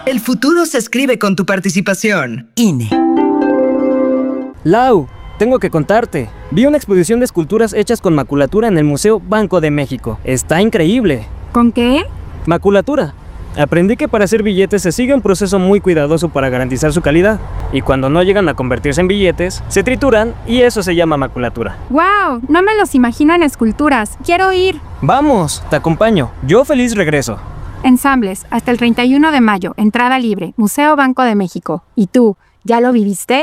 El futuro se escribe con tu participación. INE. Lau, tengo que contarte. Vi una exposición de esculturas hechas con maculatura en el Museo Banco de México. Está increíble. ¿Con qué? Maculatura. Aprendí que para hacer billetes se sigue un proceso muy cuidadoso para garantizar su calidad. Y cuando no llegan a convertirse en billetes, se trituran y eso se llama maculatura. ¡Wow! No me los imagino en esculturas. ¡Quiero ir! ¡Vamos! Te acompaño. Yo feliz regreso. Ensambles, hasta el 31 de mayo. Entrada libre. Museo Banco de México. ¿Y tú, ya lo viviste?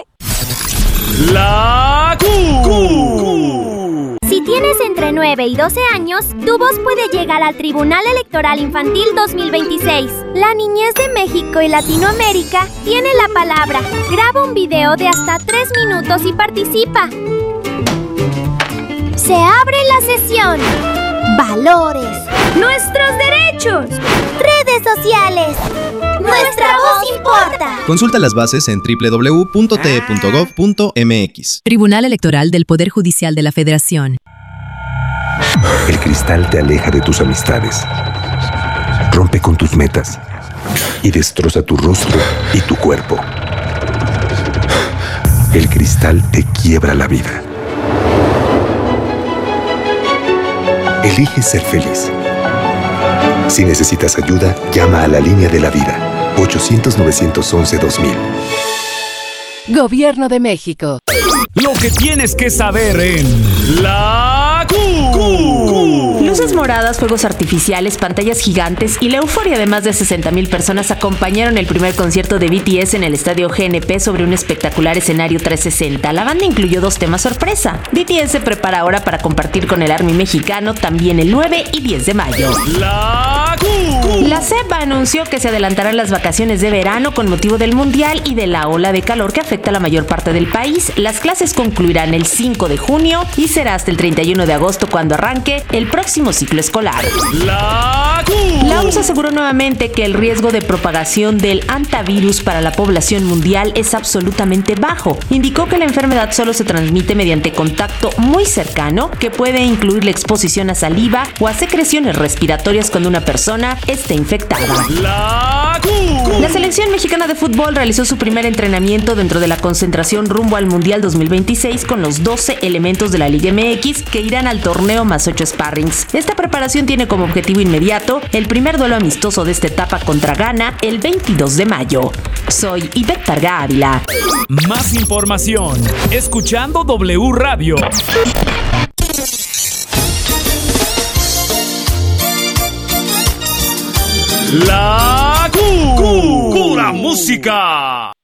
La Q. Si tienes entre 9 y 12 años, tu voz puede llegar al Tribunal Electoral Infantil 2026. La niñez de México y Latinoamérica tiene la palabra. Graba un video de hasta 3 minutos y participa. Se abre la sesión. Valores. Nuestros derechos. Redes sociales. Nuestra voz importa. Consulta las bases en www.te.gov.mx. Tribunal Electoral del Poder Judicial de la Federación. El cristal te aleja de tus amistades, rompe con tus metas y destroza tu rostro y tu cuerpo. El cristal te quiebra la vida. Elige ser feliz. Si necesitas ayuda, llama a la línea de la vida. 800-911-2000. Gobierno de México. Lo que tienes que saber en La Q. Luces moradas, fuegos artificiales, pantallas gigantes y la euforia de más de 60,000 personas acompañaron el primer concierto de BTS en el estadio GNP sobre un espectacular escenario 360. La banda incluyó 2 temas sorpresa. BTS se prepara ahora para compartir con el Army mexicano también el 9 y 10 de mayo. La Q. La CEP anunció que se adelantarán las vacaciones de verano con motivo del Mundial y de la ola de calor que afecta a la mayor parte del país. Las clases concluirán el 5 de junio y será hasta el 31 de agosto cuando arranque el próximo ciclo escolar. La Q. La OMS aseguró nuevamente que el riesgo de propagación del hantavirus para la población mundial es absolutamente bajo. Indicó que la enfermedad solo se transmite mediante contacto muy cercano, que puede incluir la exposición a saliva o a secreciones respiratorias cuando una persona esté infectada. La Q. La selección mexicana de fútbol realizó su primer entrenamiento dentro de la concentración rumbo al Mundial 2026 con los 12 elementos de la Liga MX que irán al torneo más 8 sparrings. Esta preparación tiene como objetivo inmediato el primer duelo amistoso de esta etapa contra Ghana el 22 de mayo. Soy Ivette Parga Ávila. Más información escuchando W Radio. La Q. Pura música.